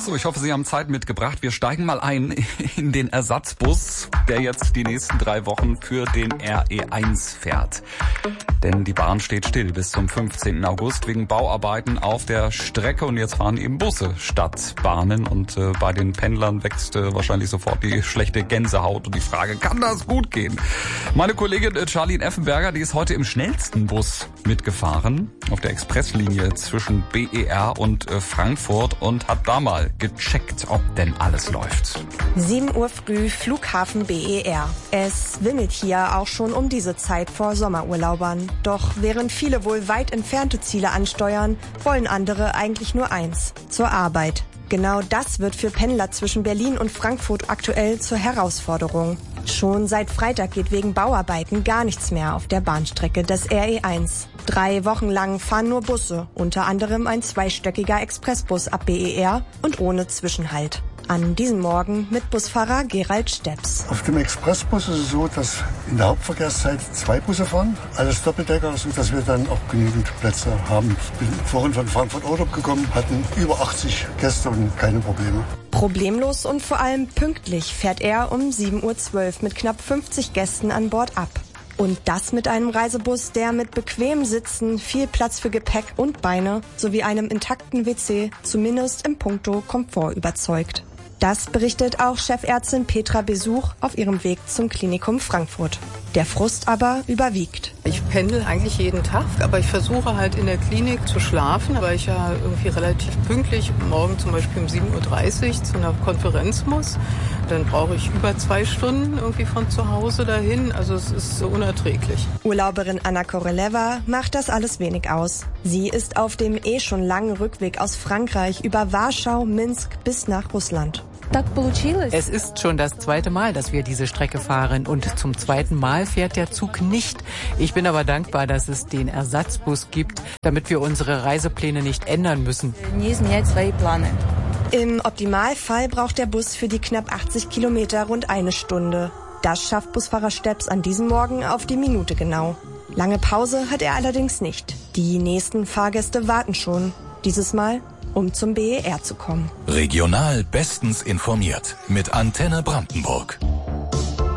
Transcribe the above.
So, ich hoffe, Sie haben Zeit mitgebracht. Wir steigen mal ein in den Ersatzbus, der jetzt die nächsten 3 Wochen für den RE1 fährt. Denn die Bahn steht still bis zum 15. August wegen Bauarbeiten auf der Strecke. Und jetzt fahren eben Busse statt Bahnen. Und bei den Pendlern wächst wahrscheinlich sofort die schlechte Gänsehaut. Und die Frage, kann das gut gehen? Meine Kollegin Charlene Effenberger, die ist heute im schnellsten Bus mitgefahren. Auf der Expresslinie zwischen BER und Frankfurt. Und hat da mal gecheckt, ob denn alles läuft. 7 Uhr früh, Flughafen BER. Es wimmelt hier auch schon um diese Zeit vor Sommerurlaubern. Doch während viele wohl weit entfernte Ziele ansteuern, wollen andere eigentlich nur eins: zur Arbeit. Genau das wird für Pendler zwischen Berlin und Frankfurt aktuell zur Herausforderung. Schon seit Freitag geht wegen Bauarbeiten gar nichts mehr auf der Bahnstrecke des RE1. 3 Wochen lang fahren nur Busse, unter anderem ein 2-stöckiger Expressbus ab BER und ohne Zwischenhalt. An diesem Morgen mit Busfahrer Gerald Steps. Auf dem Expressbus ist es so, dass in der Hauptverkehrszeit 2 Busse fahren, alles Doppeldecker, sodass wir dann auch genügend Plätze haben. Ich bin vorhin von Frankfurt Urlaub gekommen, hatten über 80 Gäste und keine Probleme. Problemlos und vor allem pünktlich fährt er um 7.12 Uhr mit knapp 50 Gästen an Bord ab. Und das mit einem Reisebus, der mit bequem Sitzen, viel Platz für Gepäck und Beine sowie einem intakten WC zumindest im Punkto Komfort überzeugt. Das berichtet auch Chefärztin Petra Besuch auf ihrem Weg zum Klinikum Frankfurt. Der Frust aber überwiegt. Ich pendel eigentlich jeden Tag, aber ich versuche halt in der Klinik zu schlafen, weil ich ja irgendwie relativ pünktlich morgen zum Beispiel um 7.30 Uhr zu einer Konferenz muss. Dann brauche ich über 2 Stunden irgendwie von zu Hause dahin. Also es ist so unerträglich. Urlauberin Anna Koreleva macht das alles wenig aus. Sie ist auf dem schon langen Rückweg aus Frankreich über Warschau, Minsk bis nach Russland. Es ist schon das 2. Mal, dass wir diese Strecke fahren und zum 2. Mal fährt der Zug nicht. Ich bin aber dankbar, dass es den Ersatzbus gibt, damit wir unsere Reisepläne nicht ändern müssen. Im Optimalfall braucht der Bus für die knapp 80 Kilometer rund 1 Stunde. Das schafft Busfahrer Steps an diesem Morgen auf die Minute genau. Lange Pause hat er allerdings nicht. Die nächsten Fahrgäste warten schon. Dieses Mal, um zum BER zu kommen. Regional bestens informiert mit Antenne Brandenburg.